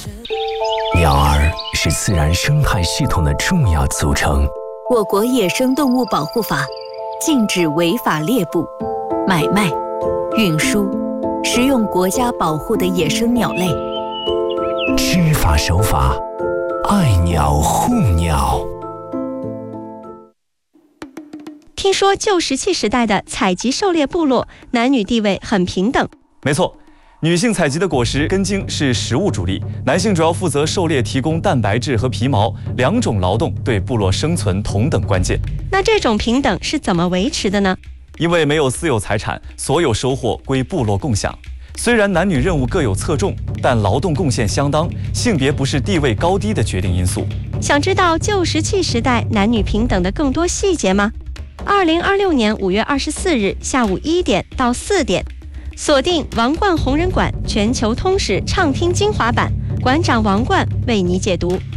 鸟儿是自然生态系统的重要组成。 我国野生动物保护法禁止违法猎捕、买卖、运输、食用国家保护的野生鸟类。 知法守法，爱鸟护鸟。 听说旧石器时代的采集狩猎部落男女地位很平等。 没错，女性采集的果实根茎是食物主力，男性主要负责狩猎，提供蛋白质和皮毛，两种劳动对部落生存同等关键。 那这种平等是怎么维持的呢？ 因为没有私有财产，所有收获归部落共享。虽然男女任务各有侧重，但劳动贡献相当，性别不是地位高低的决定因素。 想知道旧石器时代男女平等的更多细节吗？2026年5月24日下午1点到4点，锁定王冠红人馆全球通史畅听精华版，馆长王冠为你解读。